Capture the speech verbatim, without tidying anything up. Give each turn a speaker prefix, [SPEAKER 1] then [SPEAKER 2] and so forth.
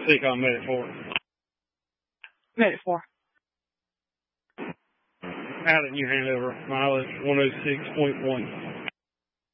[SPEAKER 1] Stick on Medic four.
[SPEAKER 2] Medic four.
[SPEAKER 1] Out at you hand over. Mileage one oh six point one.